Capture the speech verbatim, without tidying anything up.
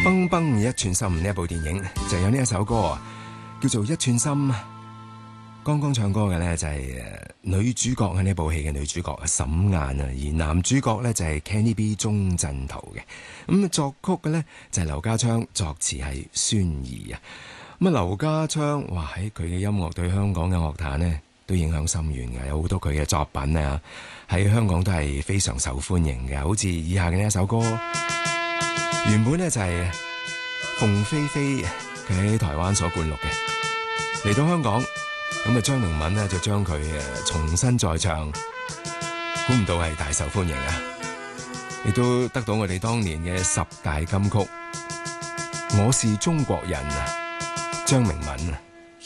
崩崩一寸心呢一部電影就有呢一首歌叫做一寸心。剛剛唱歌嘅呢就係女主角喺呢部戲嘅女主角沈雁啊，而男主角呢就係 Kenny B 鍾鎮濤嘅。咁作曲嘅呢就係劉家昌，作詞係孫怡啊。咁啊劉家昌哇喺佢嘅音樂對香港嘅樂壇呢都影響深遠嘅，有好多佢嘅作品啊喺香港都係非常受歡迎嘅，好似以下嘅呢一首歌。原本呢就係鳳飛飛佢喺台灣所灌錄嘅，嚟到香港咁啊張明敏呢就將佢誒重新再唱，估唔到係大受歡迎啊！亦都得到我哋當年嘅十大金曲。我是中國人啊，張明敏啊。